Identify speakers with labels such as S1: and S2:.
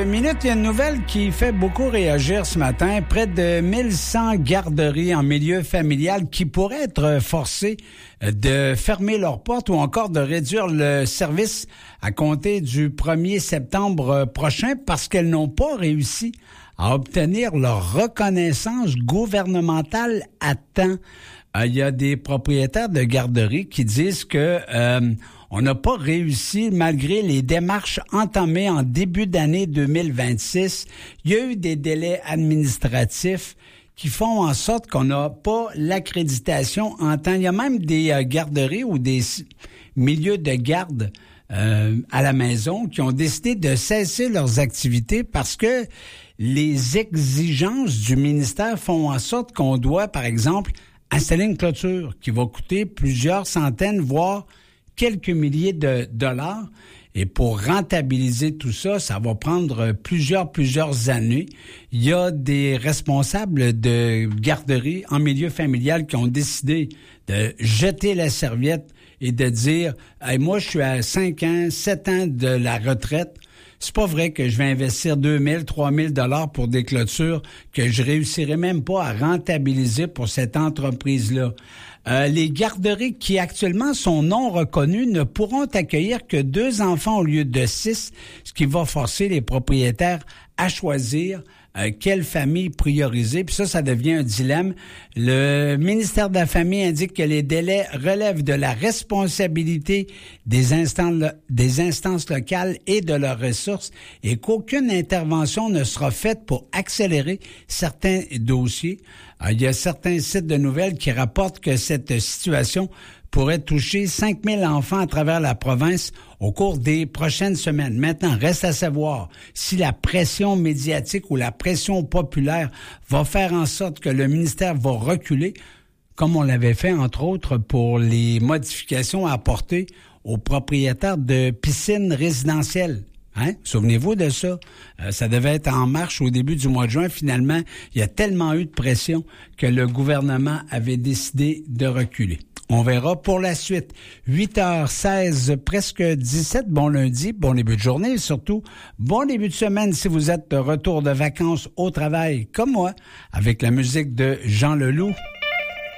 S1: minutes, il y a une nouvelle qui fait beaucoup réagir ce matin. Près de 1100 garderies en milieu familial qui pourraient être forcées de fermer leurs portes ou encore de réduire le service à compter du 1er septembre prochain parce qu'elles n'ont pas réussi à obtenir leur reconnaissance gouvernementale à temps. Il y a des propriétaires de garderies qui disent que on n'a pas réussi malgré les démarches entamées en début d'année 2026. Il y a eu des délais administratifs qui font en sorte qu'on n'a pas l'accréditation en temps. Il y a même des garderies ou des milieux de garde à la maison qui ont décidé de cesser leurs activités parce que les exigences du ministère font en sorte qu'on doit, par exemple, installer une clôture qui va coûter plusieurs centaines, voire quelques milliers de dollars. Et pour rentabiliser tout ça, ça va prendre plusieurs années. Il y a des responsables de garderies en milieu familial qui ont décidé de jeter la serviette et de dire hey, « Moi, je suis à 5 ans, 7 ans de la retraite. C'est pas vrai que je vais investir 2 000, 3 000 $ pour des clôtures que je réussirai même pas à rentabiliser pour cette entreprise-là. » Les garderies qui actuellement sont non reconnues ne pourront accueillir que 2 enfants au lieu de 6, ce qui va forcer les propriétaires à choisir quelle famille prioriser. Puis ça devient un dilemme. Le ministère de la Famille indique que les délais relèvent de la responsabilité des instances locales et de leurs ressources et qu'aucune intervention ne sera faite pour accélérer certains dossiers. Il y a certains sites de nouvelles qui rapportent que cette situation pourrait toucher 5 000 enfants à travers la province au cours des prochaines semaines. Maintenant, reste à savoir si la pression médiatique ou la pression populaire va faire en sorte que le ministère va reculer, comme on l'avait fait, entre autres, pour les modifications à apporter aux propriétaires de piscines résidentielles. Hein? Souvenez-vous de ça. Ça devait être en marche au début du mois de juin. Finalement, il y a tellement eu de pression que le gouvernement avait décidé de reculer. On verra pour la suite. 8h16, presque 17. Bon lundi, bon début de journée et surtout, bon début de semaine si vous êtes de retour de vacances au travail comme moi, avec la musique de Jean Leloup.